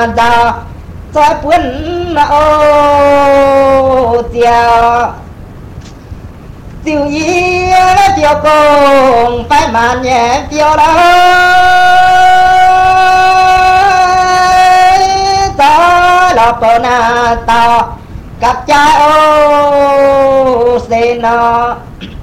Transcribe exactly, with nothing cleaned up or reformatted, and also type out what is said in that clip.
ta cho quân ô tiêu tiêu ý tiêu công phải màn nhẹ tiêu đó ta là bờ na ta gặp cha ô xin nó